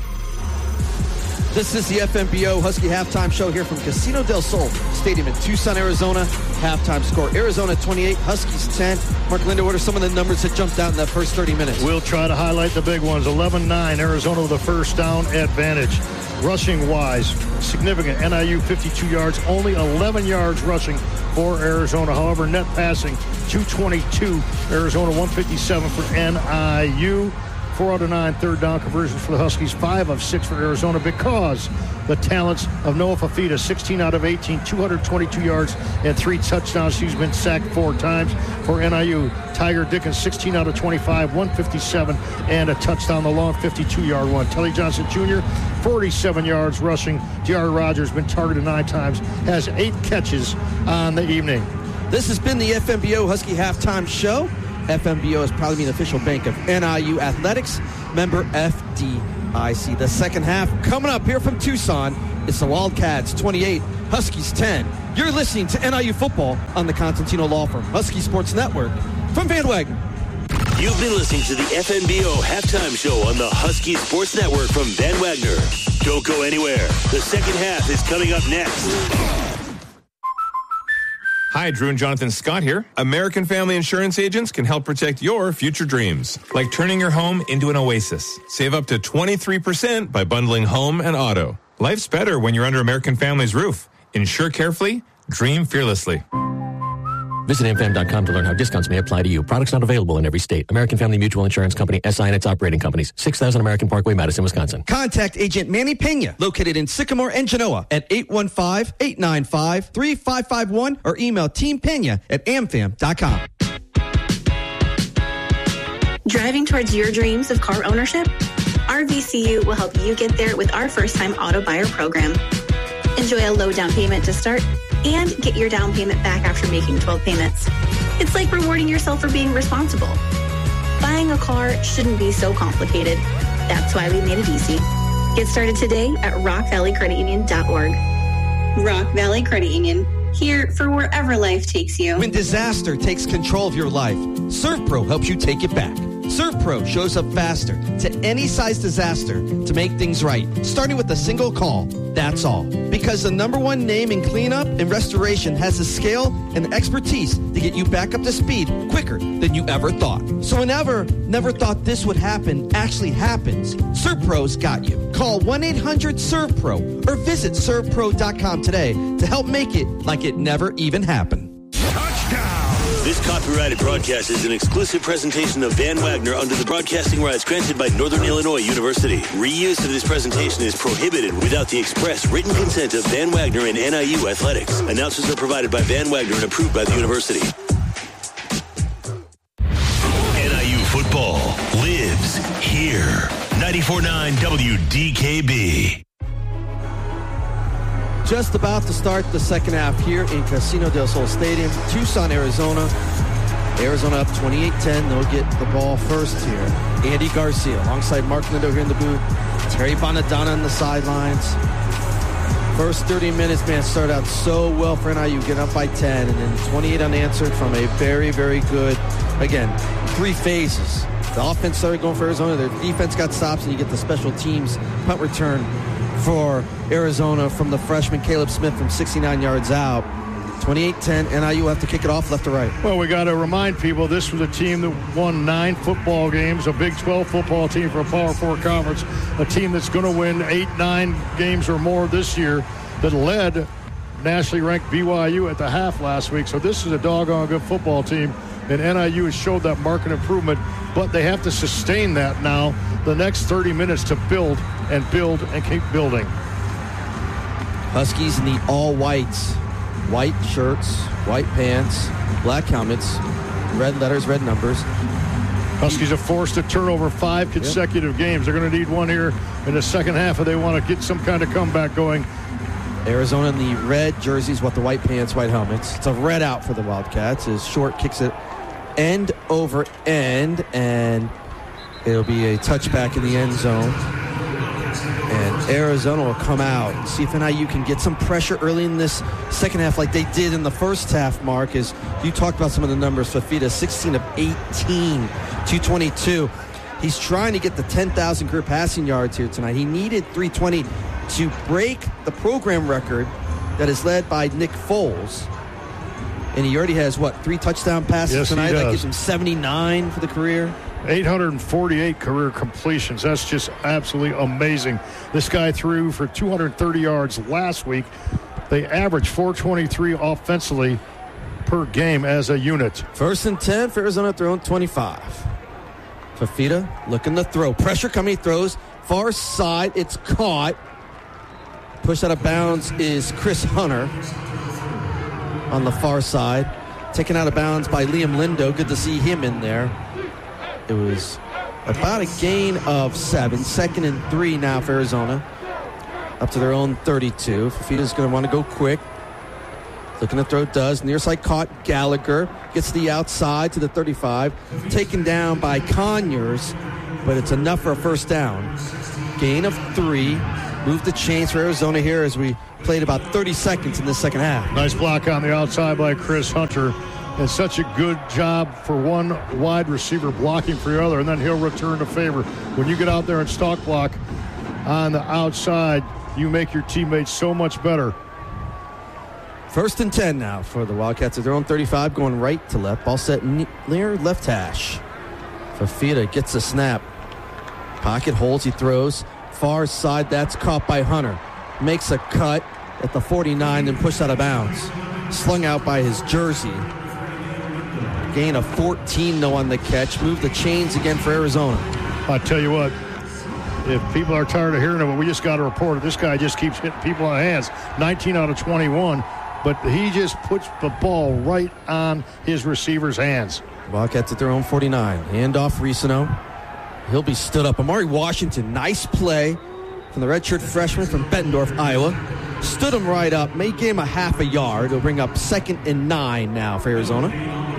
This is the FNBO Husky Halftime Show here from Casino del Sol Stadium in Tucson, Arizona. Halftime score, Arizona 28, Huskies 10. Mark Lindo, what are some of the numbers that jumped out in that first 30 minutes?
We'll try to highlight the big ones. 11-9, Arizona with a first down advantage. Rushing-wise, significant. NIU 52 yards, only 11 yards rushing for Arizona. However, net passing, 222. Arizona 157 for NIU. 4 out of 9 third down conversions for the Huskies, 5 of 6 for Arizona, because the talents of Noah Fafita, 16 out of 18, 222 yards and 3 touchdowns. He's been sacked 4 times for NIU. Tiger Dickens, 16 out of 25, 157 and a touchdown, the long 52-yard one. Telly Johnson Jr., 47 yards rushing. J.R. Rogers been targeted 9 times, has 8 catches on the evening.
This has been the FMBO Husky Halftime Show. FMBO is proudly an official bank of NIU Athletics, member FDIC. The second half coming up here from Tucson. It's the Wildcats 28, Huskies 10. You're listening to NIU football on the Constantino Law Firm Husky Sports Network from Van Wagner.
You've been listening to the FNBO Halftime Show on the Husky Sports Network from Van Wagner. Don't go anywhere. The second half is coming up next.
Hi, Drew and Jonathan Scott here. American Family Insurance agents can help protect your future dreams, like turning your home into an oasis. Save up to 23% by bundling home and auto. Life's better when you're under American Family's roof. Insure carefully, dream fearlessly.
Visit amfam.com to learn how discounts may apply to you. Products not available in every state. American Family Mutual Insurance Company, SI and its operating companies. 6000 American Parkway, Madison, Wisconsin.
Contact Agent Manny Pena, located in Sycamore and Genoa at 815-895-3551 or email teampena@amfam.com.
Driving towards your dreams of car ownership? RVCU will help you get there with our first-time auto buyer program. Enjoy a low down payment to start and get your down payment back after making 12 payments. It's like rewarding yourself for being responsible. Buying a car shouldn't be so complicated. That's why we made it easy. Get started today at rockvalleycreditunion.org. Rock Valley Credit Union, here for wherever life takes you.
When disaster takes control of your life, ServPro helps you take it back. ServPro shows up faster to any size disaster to make things right, starting with a single call. That's all. Because the #1 name in cleanup and restoration has the scale and the expertise to get you back up to speed quicker than you ever thought. So whenever never thought this would happen actually happens, ServPro's got you. Call 1-800-ServPro or visit servpro.com today to help make it like it never even happened.
This copyrighted broadcast is an exclusive presentation of Van Wagner under the broadcasting rights granted by Northern Illinois University. Reuse of this presentation is prohibited without the express written consent of Van Wagner and NIU Athletics. Announcers are provided by Van Wagner and approved by the university. NIU football lives here. 94.9 WDKB.
Just about to start the second half here in Casino del Sol Stadium, Tucson, Arizona. Arizona up 28-10. They'll get the ball first here. Andy Garcia alongside Mark Lindo here in the booth. Terry Bonadonna on the sidelines. First 30 minutes, man, started out so well for NIU, getting up by 10, and then 28 unanswered from a very, very good, again, 3 phases. The offense started going for Arizona. Their defense got stops, and you get the special teams punt return for Arizona from the freshman Caleb Smith from 69 yards out. 28-10, NIU will have to kick it off left to right.
Well, we got to remind people this was a team that won 9 football games, a Big 12 football team for a Power 4 conference, a team that's going to win 8-9 games or more this year, that led nationally ranked BYU at the half last week. So this is a doggone good football team, and NIU has showed that marked improvement, but they have to sustain that now the next 30 minutes to build and keep building.
Huskies in the all whites. White shirts, white pants, black helmets, red letters, red numbers.
Huskies have forced a turnover 5 consecutive games. They're going to need one here in the second half if they want to get some kind of comeback going.
Arizona in the red jerseys with the white pants, white helmets. It's a red out for the Wildcats as Short kicks it end over end, and it'll be a touchback in the end zone. And Arizona will come out and see if NIU can get some pressure early in this second half like they did in the first half, Mark. As you talked about some of the numbers, Fafita, 16 of 18, 222. He's trying to get the 10,000 career passing yards here tonight. He needed 320 to break the program record that is led by Nick Foles. And he already has, 3 touchdown passes tonight? That gives him 79 for the career.
848 career completions. That's just absolutely amazing. This guy threw for 230 yards last week. They averaged 423 offensively per game as a unit.
1st and 10 for Arizona at their own 25. Fafita looking to throw. Pressure coming, he throws. Far side, it's caught. Pushed out of bounds is Chris Hunter on the far side. Taken out of bounds by Liam Lindo. Good to see him in there. It was about a gain of 7. 2nd and 3 now for Arizona. Up to their own 32. Fafita's going to want to go quick. Looking to throw, does. Near side caught. Gallagher gets the outside to the 35. Taken down by Conyers, but it's enough for a first down. Gain of 3. Move the chains for Arizona here as we played about 30 seconds in the second half.
Nice block on the outside by Chris Hunter. And such a good job for one wide receiver blocking for the other, and then he'll return the favor. When you get out there and stalk block on the outside, you make your teammates so much better.
1st and 10 now for the Wildcats at their own 35, going right to left. Ball set near left hash. Fafita gets a snap. Pocket holds, he throws. Far side, that's caught by Hunter. Makes a cut at the 49, then pushed out of bounds. Slung out by his jersey. Gain of 14, though, on the catch. Move the chains again for Arizona.
I tell you what, if people are tired of hearing it, we just got to report it. This guy just keeps hitting people on the hands. 19 out of 21, but he just puts the ball right on his receiver's hands.
Wildcats at their own 49. Handoff, Risano. He'll be stood up. Amari Washington, nice play from the redshirt freshman from Bettendorf, Iowa. Stood him right up, may give him a half a yard. He'll bring up 2nd and 9 now for Arizona.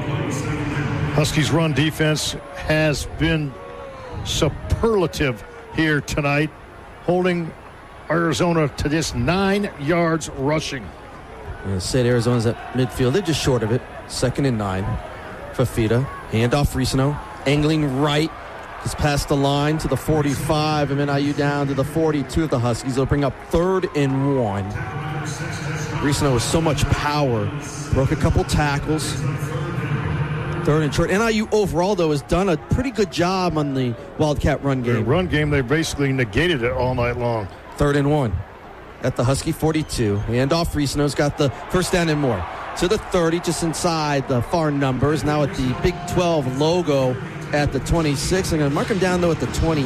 Huskies' run defense has been superlative here tonight, holding Arizona to just 9 yards rushing.
I said Arizona's at midfield. They're just short of it. 2nd and 9. Fafita, handoff, Risano, angling right. Just past the line to the 45 of NIU down to the 42 of the Huskies. They'll bring up 3rd and 1. Risano with so much power. Broke a couple tackles. 3rd and short. NIU overall, though, has done a pretty good job on the Wildcat run game.
The run game, they basically negated it all night long.
3rd and 1 at the Husky 42. Handoff, Risano's got the first down and more. To the 30, just inside the far numbers. Now at the Big 12 logo at the 26. I'm going to mark him down, though, at the 28.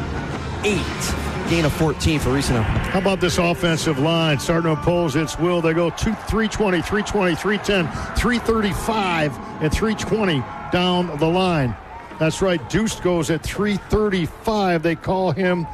Gain of 14 for Risano.
How about this offensive line? Starting to impose its will. They go 320, 320, 310, 335, and 320 down the line. That's right. Deuce goes at 335. They call him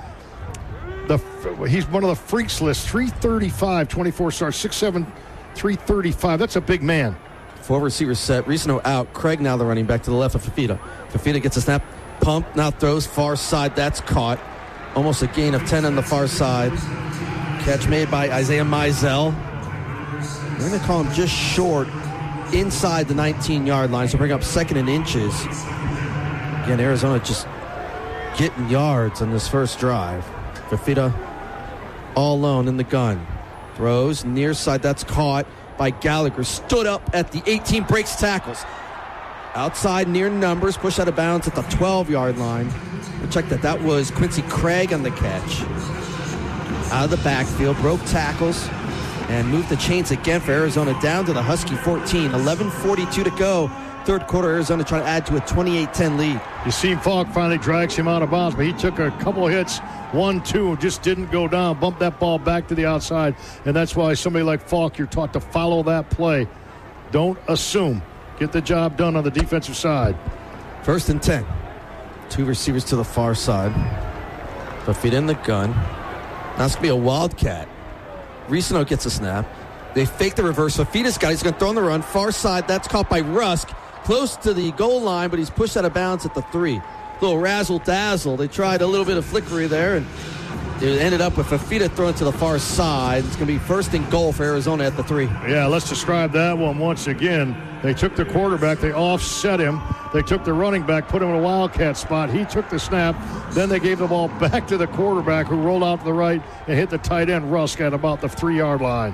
he's one of the freaks list. 335, 24 starts, 6'7", 335. That's a big man.
4 receivers set. Risano out. Craig now the running back to the left of Fafita. Fafita gets a snap. Pump. Now throws far side. That's caught. Almost a gain of 10 on the far side. Catch made by Isaiah Mizell. We're going to call him just short inside the 19-yard line. So bring up 2nd and inches. Again, Arizona just getting yards on this first drive. Fafita all alone in the gun. Throws near side. That's caught by Gallagher. Stood up at the 18. Breaks tackles. Outside near numbers. Pushed out of bounds at the 12-yard line. We'll check that. That was Quincy Craig on the catch. Out of the backfield. Broke tackles. And moved the chains again for Arizona down to the Husky 14. 11:42 to go. 3rd quarter, Arizona trying to add to a 28-10 lead.
You see Falk finally drags him out of bounds, but he took a couple of hits, 1-2, just didn't go down, bumped that ball back to the outside, and that's why somebody like Falk, you're taught to follow that play. Don't assume. Get the job done on the defensive side.
1st and 10. 2 receivers to the far side. Fafita in the gun. Now it's going to be a Wildcat. Risano gets a snap. They fake the reverse. Fafita's got it. He's going to throw on the run. Far side, that's caught by Rusk. Close to the goal line, but he's pushed out of bounds at the 3. Little razzle-dazzle. They tried a little bit of flickery there, and it ended up with Fafita throwing to the far side. It's going to be 1st and goal for Arizona at the 3.
Yeah, let's describe that one once again. They took the quarterback. They offset him. They took the running back, put him in a Wildcat spot. He took the snap. Then they gave the ball back to the quarterback, who rolled out to the right and hit the tight end, Rusk, at about the 3-yard line.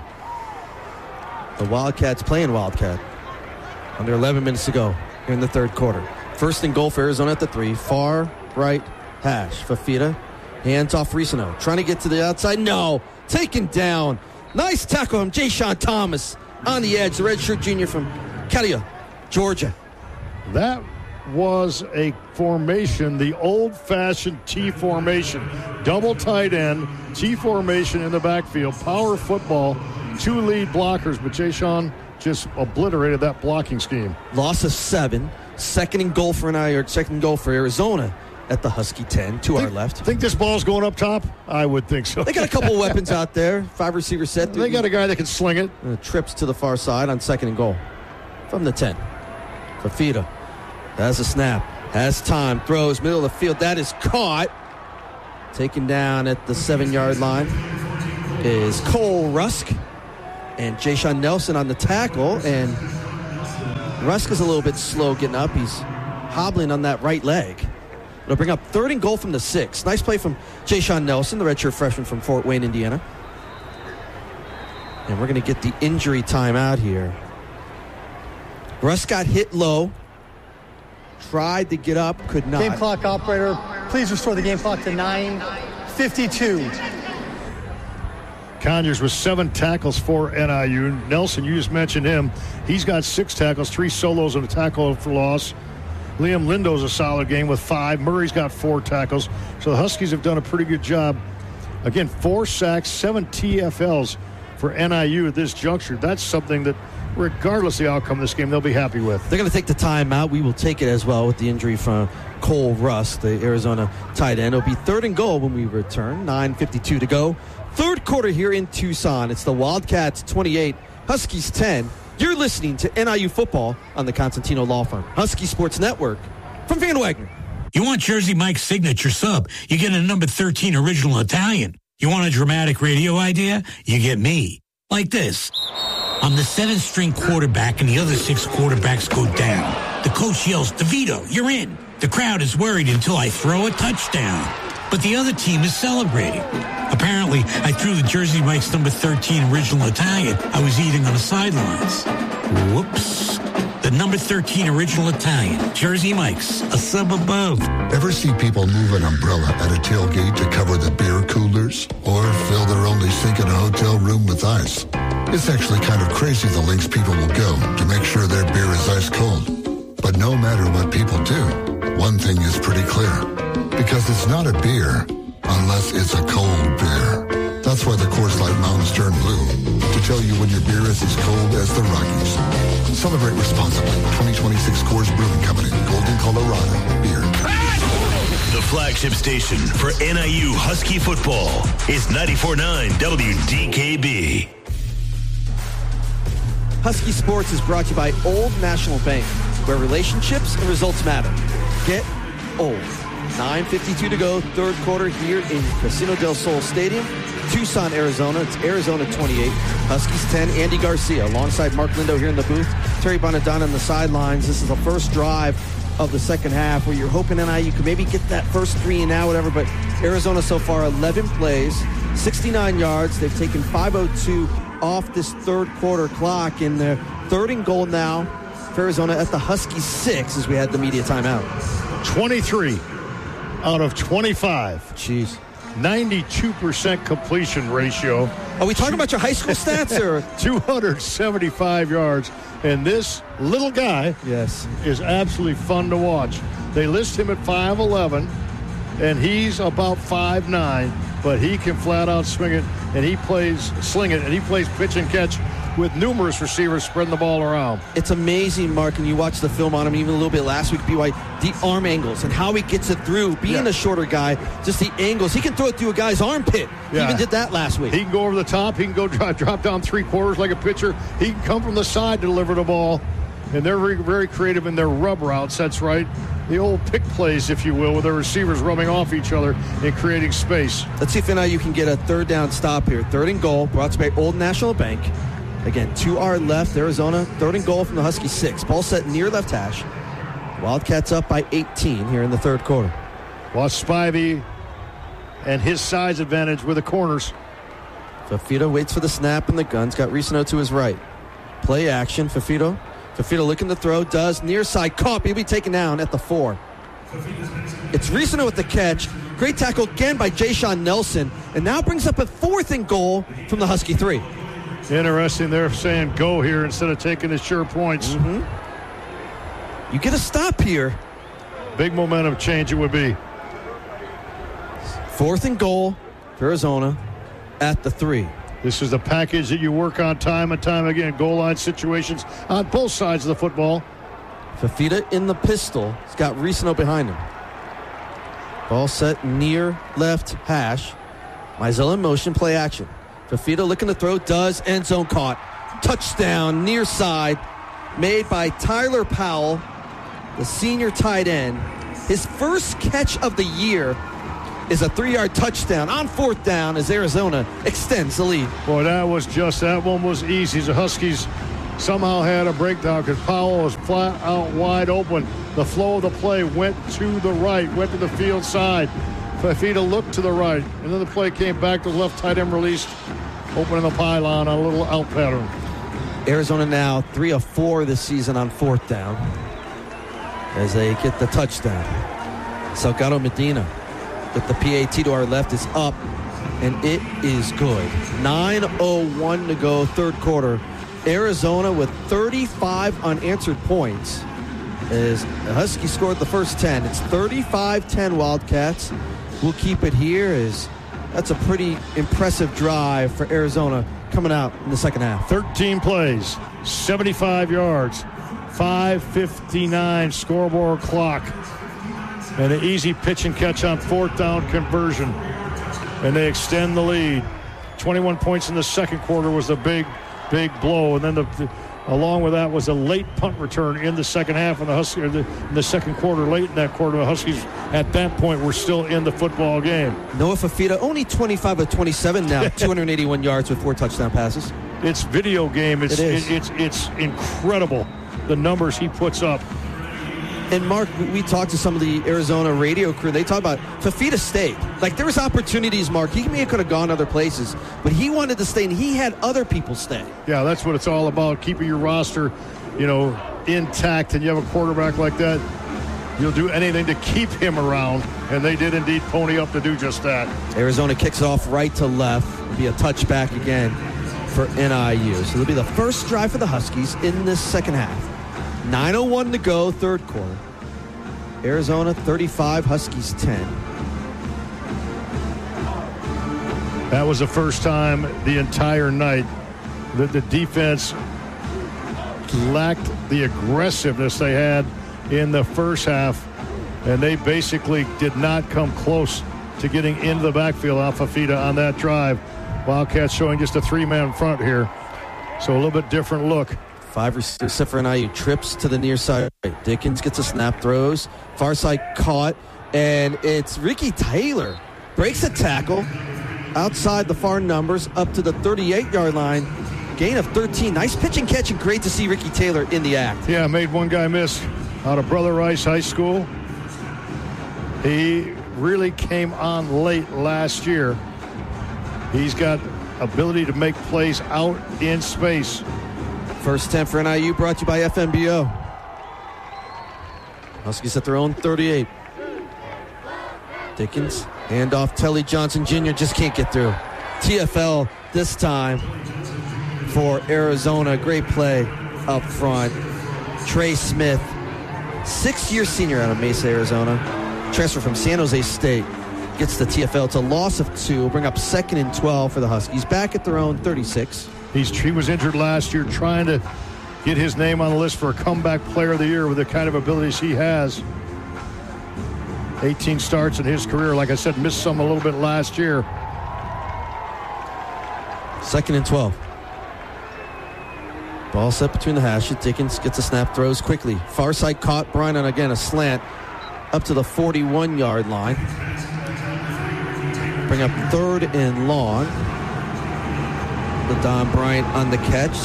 The Wildcats playing Wildcat. Under 11 minutes to go here in the 3rd quarter. 1st and goal for Arizona at the 3. Far right hash. Fafita. Hands off Risano. Trying to get to the outside. No. Taken down. Nice tackle from Jay-Sean Thomas on the edge. The redshirt junior from Cadia, Georgia.
That was a formation, the old-fashioned T formation. Double tight end, T formation in the backfield, power football, 2 lead blockers, but Jay-Sean just obliterated that blocking scheme.
Loss of 7, second and goal for Arizona at the Husky 10 to our left.
Think this ball's going up top? I would think so.
They got a couple weapons out there. 5-receiver set.
They got a guy that can sling it.
Trips to the far side on second and goal from the 10. Fafita has a snap, has time, throws middle of the field. That is caught. Taken down at the 7-yard line is Cole Rusk and Jay-Sean Nelson on the tackle. And Rusk is a little bit slow getting up. He's hobbling on that right leg. It'll bring up third and goal from the 6. Nice play from Jay-Sean Nelson, the redshirt freshman from Fort Wayne, Indiana. And we're going to get the injury timeout here. Russ got hit low. Tried to get up, could not.
Game clock operator, please restore the game clock to 9:52.
Conyers with 7 tackles for NIU. Nelson, you just mentioned him. He's got 6 tackles, 3 solos and a tackle for loss. Liam Lindo's a solid game with 5. Murray's got 4 tackles. So the Huskies have done a pretty good job. Again, 4 sacks, 7 TFLs for NIU at this juncture. That's something that, regardless of the outcome of this game, they'll be happy with.
They're going to take the timeout. We will take it as well with the injury from Cole Rusk, the Arizona tight end. It'll be third and goal when we return. 9:52 to go. Third quarter here in Tucson. It's the Wildcats 28, Huskies 10. You're listening to NIU football on the Constantino Law Firm Husky Sports Network from Van Wagner.
You want Jersey Mike's signature sub? You get a number 13 original Italian. You want a dramatic radio idea? You get me. Like this. I'm the 7th-string quarterback, and the other 6 quarterbacks go down. The coach yells, DeVito, you're in. The crowd is worried until I throw a touchdown. But the other team is celebrating. Apparently, I threw the Jersey Mike's number 13 original Italian I was eating on the sidelines. Whoops. The number 13 original Italian, Jersey Mike's, a sub above.
Ever see people move an umbrella at a tailgate to cover the beer coolers? Or fill their only sink in a hotel room with ice? It's actually kind of crazy the lengths people will go to make sure their beer is ice cold. But no matter what people do, one thing is pretty clear. Because it's not a beer unless it's a cold beer. That's why the Coors Light Mountains turn blue. To tell you when your beer is as cold as the Rockies. Celebrate responsibly. 2026 Coors Brewing Company. Golden, Colorado. Beer.
The flagship station for NIU Husky football is 94.9 WDKB.
Husky Sports is brought to you by Old National Bank, where relationships and results matter. Get old. 9:52 to go, third quarter here in Casino del Sol Stadium, Tucson, Arizona. It's Arizona 28, Huskies 10. Andy Garcia alongside Mark Lindo here in the booth. Terry Bonadonna on the sidelines. This is the first drive of the second half where you're hoping NIU could maybe get that first 3 and out, whatever. But Arizona so far 11 plays, 69 yards. They've taken 5:02 off this third quarter clock, and they're third and goal now for Arizona at the Huskies 6 as we had the media timeout.
23 out of 25.
Jeez.
92% completion ratio.
Are we talking about your high school stats or
275 yards? And this little guy is absolutely fun to watch. They list him at 5'11", and he's about 5'9", but he can flat out sling it, and he plays pitch and catch with numerous receivers spreading the ball around.
It's amazing, Mark, and you watched the film on him even a little bit last week, BY, the arm angles and how he gets it through. Being a shorter guy, just the angles. He can throw it through a guy's armpit. He even did that last week.
He can go over the top. He can go drop down 3/4 like a pitcher. He can come from the side to deliver the ball. And they're very, very creative in their rub routes. That's right. The old pick plays, if you will, with their receivers rubbing off each other and creating space.
Let's see if NIU can get a third down stop here. Third and goal, brought to you by Old National Bank. Again, to our left, Arizona, third and goal from the Husky 6. Ball set near left hash. Wildcats up by 18 here in the third quarter.
Watch Spivey and his size advantage with the corners.
Fafito waits for the snap and the guns. Got Ricino to his right. Play action, Fafito. Fafito looking to throw, does. Near side, caught. He'll be taken down at the 4. It's Ricino with the catch. Great tackle again by Jay-Sean Nelson. And now brings up a fourth and goal from the Husky 3.
Interesting. They're saying go here instead of taking the sure points.
You get a stop here.
big momentum change it would be.
4th and goal for Arizona at the 3.
This is the package that you work on time and time again. Goal line situations on both sides of the football.
Fifita in the pistol. He's got Risano behind him. Ball set near left hash. Mizell in motion, play action. Fifita looking to throw, does, end zone caught. Touchdown near side, made by Tyler Powell, the senior tight end. His first catch of the year is a 3-yard touchdown on 4th down as Arizona extends the lead.
Boy, that one was easy. The Huskies somehow had a breakdown because Powell was flat out wide open. The flow of the play went to the right, went to the field side. Fifita looked to the right, and then the play came back to the left tight end released, opening the pylon on a little out pattern.
Arizona now 3 of 4 this season on 4th down as they get the touchdown. Salgado Medina with the PAT to our left is up, and it is good. 9:01 to go, 3rd quarter. Arizona with 35 unanswered points as the Huskies scored the first 10. It's 35-10 Wildcats. We'll keep it here as that's a pretty impressive drive for Arizona coming out in the second half.
13 plays, 75 yards, 5:59 scoreboard clock, and an easy pitch and catch on 4th down conversion. And they extend the lead. 21 points in the second quarter was the big blow. And then along with that was a late punt return in the second half of the Huskies, in the second quarter. Late in that quarter, the Huskies at that point were still in the football game.
Noah Fifita only 25 of 27 now, 281 yards with 4 touchdown passes.
It's video game.
It is.
It's incredible the numbers he puts up.
And Mark, we talked to some of the Arizona radio crew. They talk about Fifita stayed. Like, there was opportunities, Mark. He may have could have gone other places, but he wanted to stay, and he had other people stay.
Yeah, that's what it's all about, keeping your roster, intact. And you have a quarterback like that, you'll do anything to keep him around, and they did indeed pony up to do just that.
Arizona kicks it off right to left. It'll be a touchback again for NIU. So it'll be the first drive for the Huskies in this second half. 9:01 to go, 3rd quarter. Arizona 35, Huskies 10.
That was the first time the entire night that the defense lacked the aggressiveness they had in the first half, and they basically did not come close to getting into the backfield off Fifita on that drive. Wildcats showing just a 3-man front here, so a little bit different look.
5 receivers for NIU. Trips to the near side. Dickens gets a snap, throws. Far side caught. And it's Ricky Taylor. Breaks a tackle. Outside the far numbers. Up to the 38-yard line. Gain of 13. Nice pitch and catch. And great to see Ricky Taylor in the act.
Yeah, made one guy miss out of Brother Rice High School. He really came on late last year. He's got ability to make plays out in space.
First 10 for NIU, brought to you by FNBO. Huskies at their own 38. Dickens, handoff, Telly Johnson Jr. just can't get through. TFL this time for Arizona. Great play up front. Trey Smith, 6-year senior out of Mesa, Arizona. Transfer from San Jose State. Gets the TFL. It's a loss of 2. We'll bring up 2nd and 12 for the Huskies. Back at their own 36.
He was injured last year, trying to get his name on the list for a comeback player of the year with the kind of abilities he has. 18 starts in his career. Like I said, missed some a little bit last year.
2nd and 12. Ball set between the hashes. Dickens gets a snap, throws quickly. Far side caught. Bryant on again a slant up to the 41-yard line. Bring up 3rd and long. LaDon Bryant on the catch.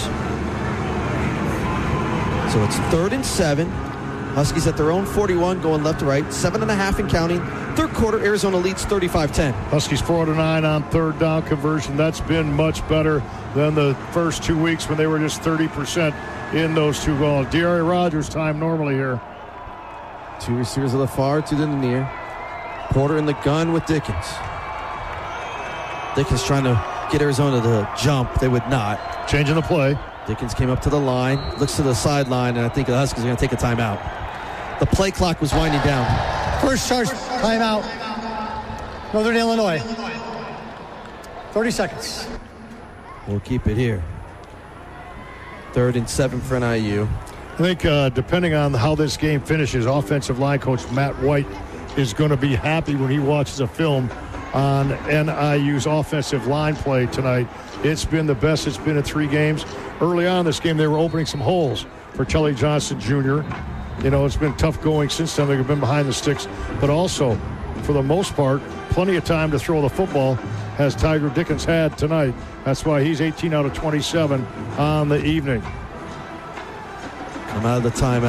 So it's 3rd and 7. Huskies at their own 41, going left to right. 7.5 and counting. 3rd quarter, Arizona leads 35-10.
Huskies 4-9 on 3rd down conversion. That's been much better than the first 2 weeks when they were just 30% in those 2 balls. D.R.A. Rogers time normally here.
2 receivers of the far, 2 to the near. Porter in the gun with Dickens. Dickens trying to get Arizona to jump. They would not.
Changing the play.
Dickens came up to the line, looks to the sideline, and I think the Huskies are going to take a timeout. The play clock was winding down.
First charge, timeout. Northern Illinois. 30 seconds.
We'll keep it here. 3rd and 7 for NIU.
I think depending on how this game finishes, offensive line coach Matt White is going to be happy when he watches a film on NIU's offensive line play tonight. It's been the best it's been in 3 games. Early on in this game, they were opening some holes for Kelly Johnson Jr. You know, it's been tough going since then. They've been behind the sticks. But also, for the most part, plenty of time to throw the football has Tiger Dickens had tonight. That's why he's 18 out of 27 on the evening.
Come out of the timeout.